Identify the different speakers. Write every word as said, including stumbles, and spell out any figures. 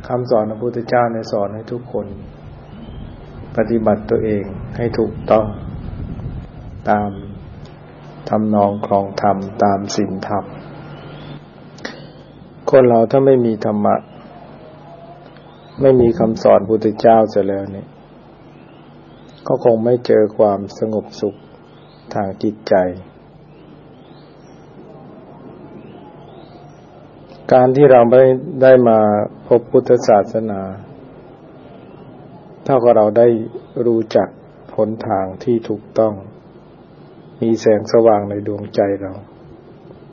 Speaker 1: คำสอนของพระพุทธเจ้าในสอนให้ทุกคนปฏิบัติตัวเองให้ถูกต้องตามทำนองครองธรรมตามศีลธรรมคนเราถ้าไม่มีธรรมะไม่มีคำสอนพระพุทธเจ้าเสียแล้วเนี่ยก็คงไม่เจอความสงบสุขทางจิตใจการที่เราไม่ได้มาพบพุทธศาสนาเท่ากับเราได้รู้จักหนทางที่ถูกต้องมีแสงสว่างในดวงใจเรา